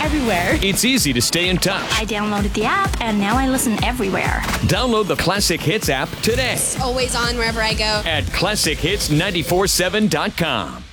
everywhere. It's easy to stay in touch. I downloaded the app, and now I listen everywhere. Download the Classic Hits app today It's always on wherever I go. at ClassicHits947.com.